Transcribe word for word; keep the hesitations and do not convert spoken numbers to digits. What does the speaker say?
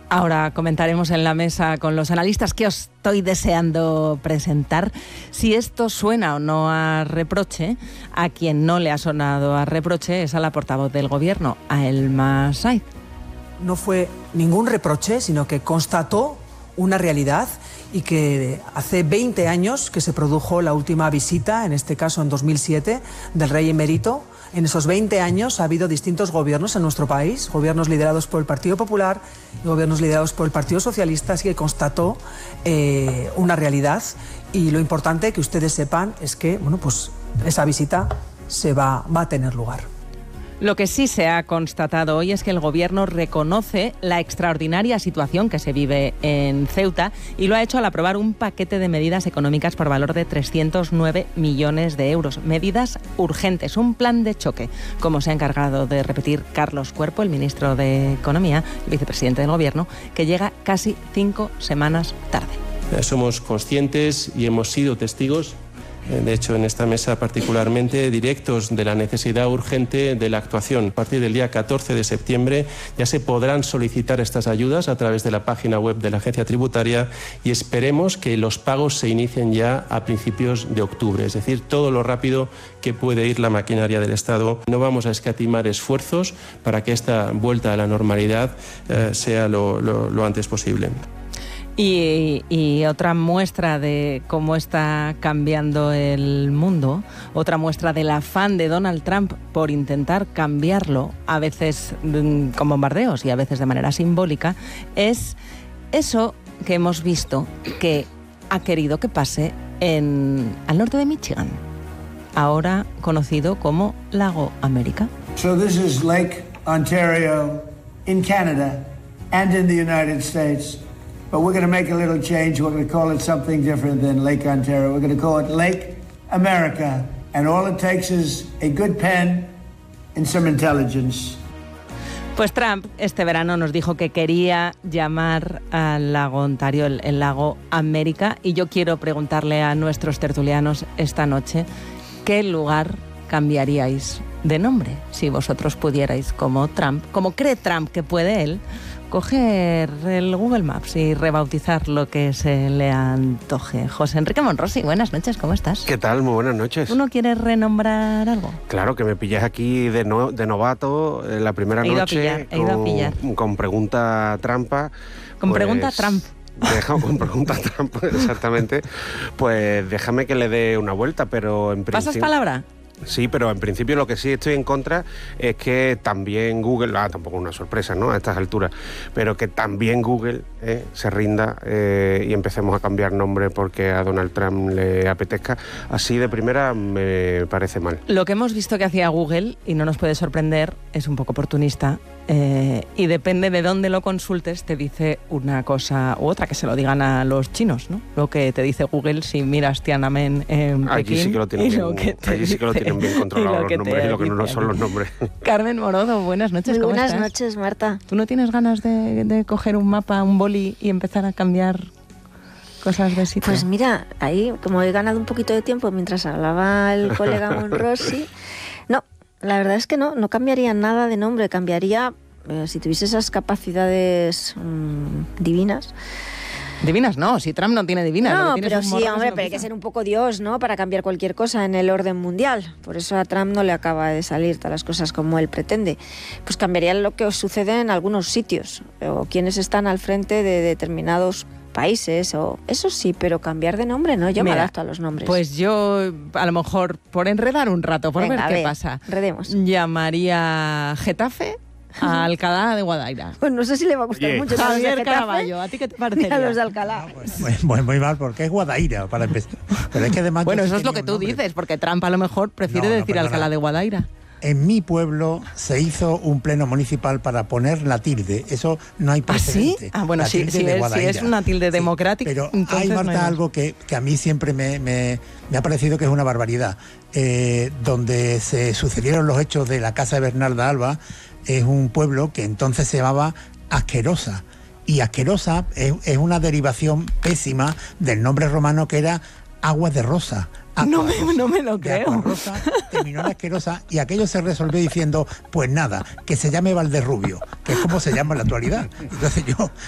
Ahora comentaremos en la mesa con los analistas que os estoy deseando presentar si esto suena o no a reproche. A quien no le ha sonado a reproche es a la portavoz del Gobierno, a Elma Saiz. No fue ningún reproche, sino que constató una realidad y que hace veinte años que se produjo la última visita, en este caso en dos mil siete, del rey emérito. En esos veinte años ha habido distintos gobiernos en nuestro país, gobiernos liderados por el Partido Popular y gobiernos liderados por el Partido Socialista, así que constató eh, una realidad, y lo importante que ustedes sepan es que bueno, pues esa visita se va, va a tener lugar. Lo que sí se ha constatado hoy es que el Gobierno reconoce la extraordinaria situación que se vive en Ceuta y lo ha hecho al aprobar un paquete de medidas económicas por valor de trescientos nueve millones de euros. Medidas urgentes, un plan de choque, como se ha encargado de repetir Carlos Cuerpo, el ministro de Economía y vicepresidente del Gobierno, que llega casi cinco semanas tarde. Somos conscientes y hemos sido testigos, de hecho en esta mesa particularmente, directos de la necesidad urgente de la actuación. A partir del día catorce de septiembre ya se podrán solicitar estas ayudas a través de la página web de la Agencia Tributaria y esperemos que los pagos se inicien ya a principios de octubre, es decir, todo lo rápido que puede ir la maquinaria del Estado. No vamos a escatimar esfuerzos para que esta vuelta a la normalidad eh, sea lo, lo, lo antes posible. Y, y otra muestra de cómo está cambiando el mundo, otra muestra del afán de Donald Trump por intentar cambiarlo, a veces con bombardeos y a veces de manera simbólica, es eso que hemos visto que ha querido que pase en, al norte de Michigan, ahora conocido como Lago América. So this is Lake Ontario in Canada and in the United States. But we're going to make a little change. We're going to call it something different than Lake Ontario. We're going to call it Lake America. And all it takes is a good pen and some intelligence. Pues Trump este verano nos dijo que quería llamar al lago Ontario el, el lago América, y yo quiero preguntarle a nuestros tertulianos esta noche qué lugar cambiaríais de nombre si vosotros pudierais, como Trump, como cree Trump que puede él, coger el Google Maps y rebautizar lo que se le antoje. José Enrique Monrosi, buenas noches, ¿cómo estás? ¿Qué tal? Muy buenas noches. ¿Tú no quieres renombrar algo? Claro, que me pillas aquí de, no, de novato en la primera he ido noche. A pillar, he ido con, a pillar. Con pregunta trampa. Con pues, pregunta Trump. Deja, con pregunta trampa, exactamente. Pues déjame que le dé una vuelta, pero en principio... ¿Pasas palabra? Sí, pero en principio lo que sí estoy en contra es que también Google, ah, tampoco una sorpresa, ¿no?, a estas alturas, pero que también Google eh, se rinda eh, y empecemos a cambiar nombre porque a Donald Trump le apetezca. Así de primera me parece mal. Lo que hemos visto que hacía Google, y no nos puede sorprender, es un poco oportunista, eh, y depende de dónde lo consultes, te dice una cosa u otra, que se lo digan a los chinos, ¿no? Lo que te dice Google si miras Tiananmen en Pekín. Allí sí que lo tienen bien, que allí sí que lo tienen bien controlados los nombres y lo que no son los nombres. Carmen Morodo, buenas noches, Muy ¿cómo buenas estás? noches, Marta. ¿Tú no tienes ganas de, de coger un mapa, un boli y empezar a cambiar cosas de sitio? Pues mira, ahí como he ganado un poquito de tiempo mientras hablaba el colega Monrosi, no, la verdad es que no, no cambiaría nada de nombre, cambiaría, eh, si tuviese esas capacidades mmm, divinas. Divinas no, si Trump no tiene divinas. No, tiene pero es un sí, morro hombre, que pero hay que ser un poco Dios, ¿no?, para cambiar cualquier cosa en el orden mundial. Por eso a Trump no le acaba de salir todas las cosas como él pretende. Pues cambiaría lo que os sucede en algunos sitios, o quienes están al frente de determinados países, o eso sí, pero cambiar de nombre no, yo Mira, me adapto a los nombres. Pues yo, a lo mejor, por enredar un rato, por Venga, ver a qué ver, pasa, enredemos. Llamaría Getafe a Alcalá de Guadaira. Pues no sé si le va a gustar Oye, mucho. Javier Caraballo, ¿a ti qué te parecería? A los de Alcalá. Pues, muy, muy mal, porque es Guadaira, para empezar. Pero es que además bueno, yo eso sí es lo que tenía tú un nombre. dices, porque Trump a lo mejor prefiere No, no, decir perdona. Alcalá de Guadaira. En mi pueblo se hizo un pleno municipal para poner la tilde. Eso no hay ¿Ah, sí? precedente. Ah, bueno, La sí, tilde si de es, si Guadaira. es una tilde Sí, democrática, pero entonces hay, no Marta, hay más. algo que, que a mí siempre me, me, me ha parecido que es una barbaridad. Eh, donde se sucedieron los hechos de la casa de Bernarda Alba, es un pueblo que entonces se llamaba Asquerosa. Y Asquerosa es, es una derivación pésima del nombre romano que era Agua de Rosa. No me, no me lo De creo. Aquarrosa terminó en Asquerosa, y aquello se resolvió diciendo, pues nada, que se llame Valderrubio, que es como se llama en la actualidad. Entonces yo